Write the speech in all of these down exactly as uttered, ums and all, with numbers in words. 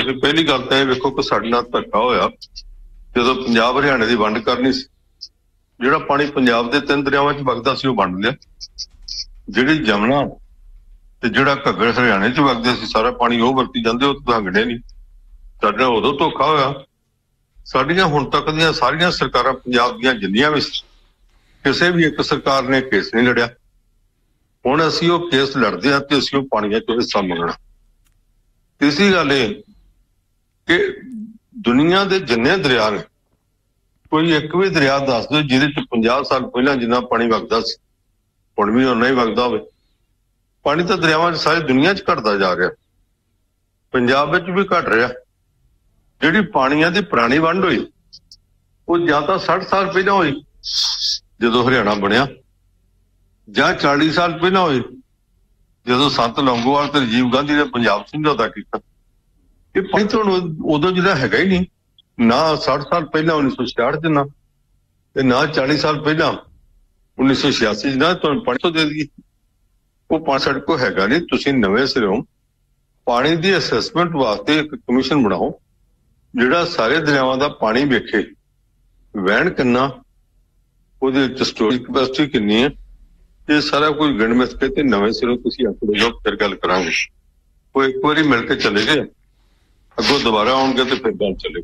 ਤੁਸੀਂ ਪਹਿਲੀ ਗੱਲ ਤਾਂ ਇਹ ਵੇਖੋ ਕਿ ਸਾਡੇ ਨਾਲ ਧੱਕਾ ਹੋਇਆ ਜਦੋਂ ਪੰਜਾਬ ਹਰਿਆਣੇ ਦੀ ਵੰਡ ਕਰਨੀ ਸੀ। ਜਿਹੜਾ ਪਾਣੀ ਪੰਜਾਬ ਦੇ ਤਿੰਨ ਦਰਿਆਵਾਂ 'ਚ ਵਗਦਾ ਸੀ ਉਹ ਵੰਡ ਲਿਆ। ਜਿਹੜੀ ਜਮਨਾ ਤੇ ਜਿਹੜਾ ਘੱਗਰ ਹਰਿਆਣੇ 'ਚ ਵਗਦੇ ਸੀ ਸਾਰਾ ਪਾਣੀ ਉਹ ਵਰਤੀ ਜਾਂਦੇ, ਉਹ ਵੰਡਣੇ ਨਹੀਂ। ਸਾਡੇ ਨਾਲ ਉਦੋਂ ਧੋਖਾ ਹੋਇਆ। ਸਾਡੀਆਂ ਹੁਣ ਤੱਕ ਦੀਆਂ ਸਾਰੀਆਂ ਸਰਕਾਰਾਂ ਪੰਜਾਬ ਦੀਆਂ ਜਿੰਨੀਆਂ ਵੀ ਕਿਸੇ ਵੀ ਇੱਕ ਸਰਕਾਰ ਨੇ ਕੇਸ ਨਹੀਂ ਲੜਿਆ। ਹੁਣ ਅਸੀਂ ਉਹ ਕੇਸ ਲੜਦੇ ਹਾਂ ਤੇ ਅਸੀਂ ਉਹ ਪਾਣੀਆਂ 'ਚੋਂ ਹਿੱਸਾ ਮੰਗਣਾ। ਤੀਸਰੀ ਗੱਲ ਇਹ ਕਿ ਦੁਨੀਆ ਦੇ ਜਿੰਨੇ ਦਰਿਆ ਨੇ ਕੋਈ ਇੱਕ ਵੀ ਦਰਿਆ ਦੱਸ ਦਿਓ ਜਿਹਦੇ 'ਚ ਪੰਜਾਹ ਸਾਲ ਪਹਿਲਾਂ ਜਿੰਨਾ ਪਾਣੀ ਵਗਦਾ ਸੀ ਹੁਣ ਵੀ ਓਨਾ ਹੀ ਵਗਦਾ ਹੋਵੇ। ਪਾਣੀ ਤਾਂ ਦਰਿਆਵਾਂ 'ਚ ਸਾਰੀ ਦੁਨੀਆ 'ਚ ਘਟਦਾ ਜਾ ਰਿਹਾ, ਪੰਜਾਬ ਵਿੱਚ ਵੀ ਘਟ ਰਿਹਾ। ਜਿਹੜੀ ਪਾਣੀਆਂ ਦੀ ਪੁਰਾਣੀ ਵੰਡ ਹੋਈ ਉਹ ਜਾਂ ਤਾਂ ਸੱਠ ਸਾਲ ਪਹਿਲਾਂ ਹੋਈ ਜਦੋਂ ਹਰਿਆਣਾ ਬਣਿਆ, ਜਾਂ ਚਾਲੀ ਸਾਲ ਪਹਿਲਾਂ ਹੋਈ ਜਦੋਂ ਸੰਤ ਲੌਂਗੋਵਾਲ ਤੇ ਰਾਜੀਵ ਗਾਂਧੀ ਨੇ ਪੰਜਾਬ ਸਮਝੌਤਾ ਕੀਤਾ। ਇਹ ਪਾਣੀ ਤਾਂ ਹੁਣ ਉਦੋਂ ਜਿਹੜਾ ਹੈਗਾ ਹੀ ਨਹੀਂ, ਨਾ ਸੱਠ ਸਾਲ ਪਹਿਲਾਂ ਉੱਨੀ ਸੌ ਛਿਆਹਠ ਚ, ਨਾ ਤੇ ਨਾ ਚਾਲੀ ਸਾਲ ਪਹਿਲਾਂ ਉੱਨੀ ਸੌ ਛਿਆਸੀ ਚ, ਨਾ ਤੁਹਾਨੂੰ ਪਾਣੀ ਤੋਂ ਦੇ ਦਈਏ। ਉਹ ਪਾਣੀ ਸਾਡੇ ਕੋਲ ਹੈਗਾ ਨਹੀਂ। ਤੁਸੀਂ ਨਵੇਂ ਸਿਰੋਂ ਪਾਣੀ ਦੀ ਅਸੈਸਮੈਂਟ ਵਾਸਤੇ ਇੱਕ ਕਮਿਸ਼ਨ ਬਣਾਓ ਜਿਹੜਾ ਸਾਰੇ ਦਰਿਆਵਾਂ ਦਾ ਪਾਣੀ ਵੇਖੇ, ਵਹਿਣ ਕਿੰਨਾ, ਉਹਦੇ ਵਿੱਚ ਸਟੋਰੇਜ ਕਪੈਸਿਟੀ ਕਿੰਨੀ ਹੈ, ਇਹ ਸਾਰਾ ਕੁਝ ਗਿਣ ਮਿਥ ਕੇ ਤੇ ਨਵੇਂ ਸਿਰੋਂ ਤੁਸੀਂ ਆਪਣੇ ਲੋਕ ਫਿਰ ਗੱਲ ਕਰਾਂਗੇ। ਉਹ ਇੱਕ ਵਾਰੀ ਮਿਲ ਕੇ ਚਲੇ ਗਏ, ਅੱਗੋਂ ਦੁਬਾਰਾ ਆਉਣਗੇ ਤੇ ਫਿਰ ਗੱਲ ਚੱਲੇਗੀ।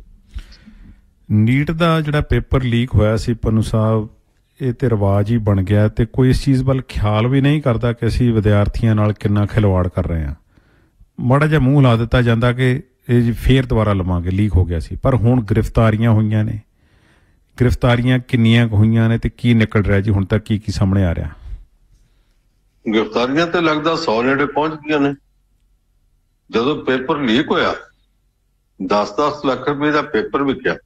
ਨੀਟ ਦਾ ਜਿਹੜਾ ਪੇਪਰ ਲੀਕ ਹੋਇਆ ਸੀ ਪੰਨੂ ਸਾਹਿਬ, ਇਹ ਤੇ ਰਿਵਾਜ ਹੀ ਬਣ ਗਿਆ ਤੇ ਕੋਈ ਇਸ ਚੀਜ਼ ਵੱਲ ਖਿਆਲ ਵੀ ਨਹੀਂ ਕਰਦਾ ਕਿ ਅਸੀਂ ਵਿਦਿਆਰਥੀਆਂ ਨਾਲ ਕਿੰਨਾ ਖਿਲਵਾੜ ਕਰ ਰਹੇ ਹਾਂ। ਮਾੜਾ ਜਿਹਾ ਮੂੰਹ ਲਾ ਦਿੱਤਾ ਜਾਂਦਾ ਕਿ ਇਹ ਜੀ ਫੇਰ ਦੁਬਾਰਾ ਲਵਾਂਗੇ, ਲੀਕ ਹੋ ਗਿਆ ਸੀ। ਪਰ ਹੁਣ ਗ੍ਰਿਫਤਾਰੀਆਂ ਹੋਈਆਂ ਨੇ, ਗ੍ਰਿਫਤਾਰੀਆਂ ਕਿੰਨੀਆਂ ਕੁ ਹੋਈਆਂ ਨੇ ਤੇ ਕੀ ਨਿਕਲ ਰਿਹਾ ਜੀ ਹੁਣ ਤੱਕ, ਕੀ ਕੀ ਸਾਹਮਣੇ ਆ ਰਿਹਾ? ਗ੍ਰਿਫਤਾਰੀਆਂ ਤੇ ਲੱਗਦਾ ਸੌ ਨੇੜੇ ਪਹੁੰਚ ਗਈਆਂ ਨੇ। ਜਦੋਂ ਪੇਪਰ ਲੀਕ ਹੋਇਆ ਦਸ ਦਸ ਲੱਖ ਰੁਪਏ ਦਾ ਪੇਪਰ ਵਿਕਿਆ।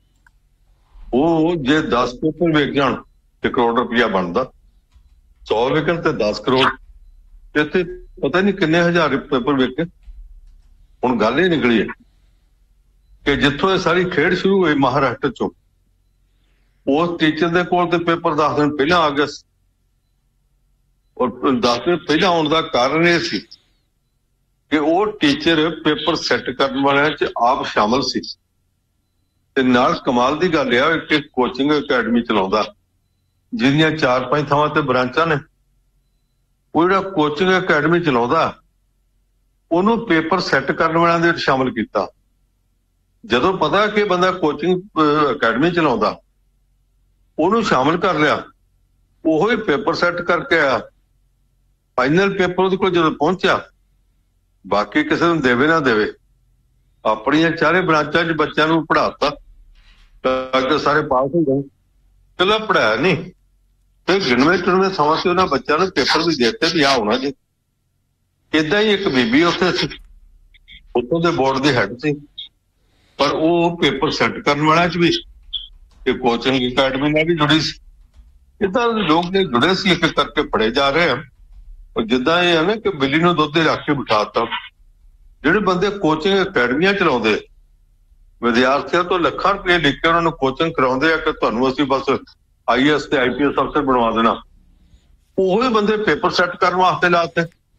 ਉਹ ਜੇ ਦਸ ਪੇਪਰ ਵਿਕ ਜਾਣ ਤੇ ਕਰੋੜ ਰੁਪਇਆ ਬਣਦਾ, ਸੌ ਵਿਕਣ ਤੇ ਦਸ ਕਰੋੜ, ਇੱਥੇ ਪਤਾ ਨਹੀਂ ਕਿੰਨੇ ਹਜ਼ਾਰ ਪੇਪਰ ਵਿਕੇ। ਹੁਣ ਗੱਲ ਇਹ ਨਿਕਲੀ ਹੈ ਕਿ ਜਿੱਥੋਂ ਇਹ ਸਾਰੀ ਖੇਡ ਸ਼ੁਰੂ ਹੋਈ ਮਹਾਰਾਸ਼ਟਰ ਚੋਂ, ਉਸ ਟੀਚਰ ਦੇ ਕੋਲ ਤੇ ਪੇਪਰ ਦਸ ਦਿਨ ਪਹਿਲਾਂ ਆ ਗਿਆ ਸੀ। ਔਰ ਦਸ ਦਿਨ ਪਹਿਲਾਂ ਆਉਣ ਦਾ ਕਾਰਨ ਇਹ ਸੀ ਕਿ ਉਹ ਟੀਚਰ ਪੇਪਰ ਸੈੱਟ ਕਰਨ ਵਾਲਿਆਂ 'ਚ ਆਪ ਸ਼ਾਮਲ ਸੀ। ਤੇ ਨਾਲ ਕਮਾਲ ਦੀ ਗੱਲ ਇਹ ਕਿ ਕੋਚਿੰਗ ਅਕੈਡਮੀ ਚਲਾਉਂਦਾ ਜਿਹਦੀਆਂ ਚਾਰ ਪੰਜ ਥਾਵਾਂ ਤੇ ਬ੍ਰਾਂਚਾਂ ਨੇ। ਉਹ ਜਿਹੜਾ ਕੋਚਿੰਗ ਅਕੈਡਮੀ ਚਲਾਉਂਦਾ ਉਹਨੂੰ ਪੇਪਰ ਸੈੱਟ ਕਰਨ ਵਾਲਿਆਂ ਦੇ ਵਿੱਚ ਸ਼ਾਮਲ ਕੀਤਾ। ਜਦੋਂ ਪਤਾ ਕਿ ਬੰਦਾ ਕੋਚਿੰਗ ਅਕੈਡਮੀ ਚਲਾਉਂਦਾ ਉਹਨੂੰ ਸ਼ਾਮਲ ਕਰ ਲਿਆ, ਉਹੋ ਹੀ ਪੇਪਰ ਸੈੱਟ ਕਰਕੇ ਆਇਆ। ਫਾਈਨਲ ਪੇਪਰ ਉਹਦੇ ਕੋਲ ਜਦੋਂ ਪਹੁੰਚਿਆ, ਬਾਕੀ ਕਿਸੇ ਨੂੰ ਦੇਵੇ ਨਾ ਦੇਵੇ, ਆਪਣੀਆਂ ਚਾਰੇ ਬ੍ਰਾਂਚਾਂ 'ਚ ਬੱਚਿਆਂ ਨੂੰ ਪੜ੍ਹਾਤਾ ਤਾਂ ਕਿ ਸਾਰੇ ਪਾਸ ਹੋ ਜਾਣ। ਚਲੋ ਪੜ੍ਹਾਇਆ ਨਹੀਂ, ਫਿਰ ਗਿਣਵੇਂ ਚੁਣਵੇਂ ਥਾਵਾਂ ਤੇ ਉਹਨਾਂ ਬੱਚਿਆਂ ਨੂੰ ਪੇਪਰ ਵੀ ਦੇ ਦਿੱਤੇ ਵੀ ਆਹ ਹੋਣਾ ਜੀ। ਏਦਾਂ ਹੀ ਇੱਕ ਬੀਬੀ ਉੱਥੇ ਸੀ, ਉੱਥੋਂ ਦੇ ਬੋਰਡ ਦੇ ਹੈਡ ਸੀ, ਪਰ ਉਹ ਪੇਪਰ ਸੈੱਟ ਕਰਨ ਵਾਲਿਆਂ 'ਚ ਵੀ ਤੇ ਕੋਚਿੰਗ ਅਕੈਡਮੀ ਨਾਲ ਵੀ ਜੁੜੀ ਸੀ। ਏਦਾਂ ਲੋਕ ਨੇ ਜੁੜੇ ਸੀ, ਇੱਕ ਕਰਕੇ ਪੜ੍ਹੇ ਜਾ ਰਹੇ ਆ। ਜਿੱਦਾਂ ਇਹ ਹੈ ਨਾ ਕਿ ਬਿੱਲੀ ਨੂੰ ਦੁੱਧ ਦੇ ਰੱਖ ਕੇ ਬਿਠਾਤਾ। ਜਿਹੜੇ ਬੰਦੇ ਕੋਚਿੰਗ ਅਕੈਡਮੀਆਂ ਚਲਾਉਂਦੇ, ਵਿਦਿਆਰਥੀਆਂ ਤੋਂ ਲੱਖਾਂ ਰੁਪਏ ਲਿਖ ਕੇ ਉਹਨਾਂ ਨੂੰ ਕੋਚਿੰਗ ਕਰਾਉਂਦੇ ਆ ਕਿ ਤੁਹਾਨੂੰ ਅਸੀਂ ਬਸ ਆਈ ਏ ਐਸ ਤੇ ਆਈ ਪੀ ਐਸ ਅਫਸਰ ਬਣਵਾ ਦੇਣਾ, ਉਹੀ ਬੰਦੇ ਪੇਪਰ ਸੈੱਟ ਕਰਨ ਵਾਸਤੇ ਲਾਤੇ।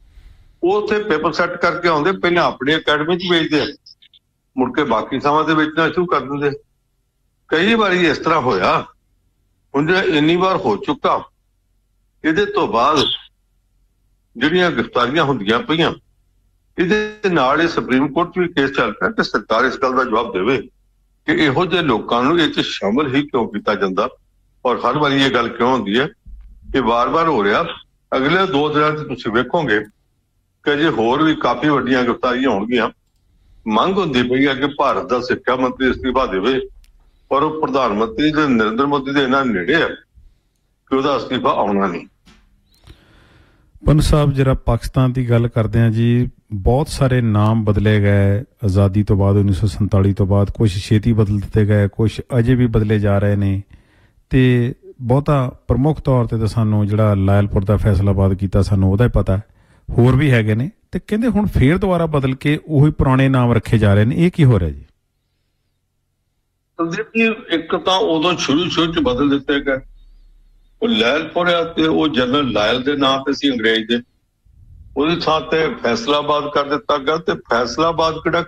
ਉਹ ਉੱਥੇ ਪੇਪਰ ਸੈੱਟ ਕਰਕੇ ਆਉਂਦੇ, ਪਹਿਲਾਂ ਆਪਣੀ ਅਕੈਡਮੀ 'ਚ ਵੇਚਦੇ, ਮੁੜ ਕੇ ਬਾਕੀ ਥਾਵਾਂ ਤੇ ਵੇਚਣਾ ਸ਼ੁਰੂ ਕਰ ਦਿੰਦੇ। ਕਈ ਵਾਰੀ ਇਸ ਤਰ੍ਹਾਂ ਹੋਇਆ। ਹੁਣ ਜਿਹੜਾ ਇੰਨੀ ਵਾਰ ਹੋ ਚੁੱਕਾ, ਇਹਦੇ ਤੋਂ ਬਾਅਦ ਜਿਹੜੀਆਂ ਗ੍ਰਿਫਤਾਰੀਆਂ ਹੁੰਦੀਆਂ ਪਈਆਂ, ਇਹਦੇ ਨਾਲ ਇਹ ਸੁਪਰੀਮ ਕੋਰਟ 'ਚ ਵੀ ਕੇਸ ਚੱਲ ਪਿਆ ਕਿ ਸਰਕਾਰ ਇਸ ਗੱਲ ਦਾ ਜਵਾਬ ਦੇਵੇ ਕਿ ਇਹੋ ਜਿਹੇ ਲੋਕਾਂ ਨੂੰ ਇਹ 'ਚ ਸ਼ਾਮਲ ਹੀ ਕਿਉਂ ਕੀਤਾ ਜਾਂਦਾ, ਔਰ ਹਰ ਵਾਰੀ ਇਹ ਗੱਲ ਕਿਉਂ ਹੁੰਦੀ ਹੈ ਕਿ ਵਾਰ-ਵਾਰ ਹੋ ਰਿਹਾ। ਅਗਲੇ ਦੋ ਦਿਨਾਂ 'ਚ ਤੁਸੀਂ ਵੇਖੋਗੇ ਕਿ ਜੇ ਹੋਰ ਵੀ ਕਾਫੀ ਵੱਡੀਆਂ ਗ੍ਰਿਫਤਾਰੀਆਂ ਹੋਣਗੀਆਂ। ਮੰਗ ਹੁੰਦੀ ਪਈ ਹੈ ਕਿ ਭਾਰਤ ਦਾ ਸਿੱਖਿਆ ਮੰਤਰੀ ਅਸਤੀਫਾ ਦੇਵੇ, ਪਰ ਉਹ ਪ੍ਰਧਾਨ ਮੰਤਰੀ ਦੇ ਨਰਿੰਦਰ ਮੋਦੀ ਦੇ ਇਹਨਾਂ ਨੇੜੇ ਆ ਕਿ ਉਹਦਾ ਅਸਤੀਫਾ ਆਉਣਾ ਨਹੀਂ। ਪੰਨੂ ਸਾਹਿਬ, ਜਿਹੜਾ ਪਾਕਿਸਤਾਨ ਦੀ ਗੱਲ ਕਰਦੇ ਹਾਂ ਜੀ, ਬਹੁਤ ਸਾਰੇ ਨਾਮ ਬਦਲੇ ਗਏ ਆਜ਼ਾਦੀ ਤੋਂ ਬਾਅਦ, ਉੱਨੀ ਸੌ ਸੰਤਾਲੀ ਤੋਂ ਬਾਅਦ। ਕੁਛ ਛੇਤੀ ਬਦਲ ਦਿੱਤੇ ਗਏ, ਕੁਛ ਅਜੇ ਵੀ ਬਦਲੇ ਜਾ ਰਹੇ ਨੇ। ਤੇ ਬਹੁਤਾ ਪ੍ਰਮੁੱਖ ਤੌਰ ਤੇ ਤਾਂ ਸਾਨੂੰ ਜਿਹੜਾ ਲਾਇਲਪੁਰ ਦਾ ਫੈਸਲਾਬਾਦ ਕੀਤਾ ਸਾਨੂੰ ਉਹਦਾ ਹੀ ਪਤਾ, ਹੋਰ ਵੀ ਹੈਗੇ ਨੇ। ਤੇ ਕਹਿੰਦੇ ਹੁਣ ਫੇਰ ਦੁਬਾਰਾ ਬਦਲ ਕੇ ਉਹੀ ਪੁਰਾਣੇ ਨਾਮ ਰੱਖੇ ਜਾ ਰਹੇ ਨੇ। ਇਹ ਕੀ ਹੋ ਰਿਹਾ ਜੀ? ਕੁਲਦੀਪ ਜੀ, ਇੱਕ ਤਾਂ ਉਦੋਂ ਸ਼ੁਰੂ ਸ਼ੁਰੂ 'ਚ ਬਦਲ ਦਿੱਤੇ ਗਏ। ਉਹ ਲਾਇਲਪੁਰ ਆ ਤੇ ਉਹ ਜਨਰਲ ਲਾਇਲ ਦੇ ਨਾਂ ਤੇ ਸੀ ਅੰਗਰੇਜ਼ ਦੇ, ਉਹਦੀ ਥਾਂ ਤੇ ਫੈਸਲਾਬਾਦ ਕਰ ਦਿੱਤਾ ਗਿਆ। ਤੇ ਫੈਸਲਾਬਾਦ ਕਿਹੜਾ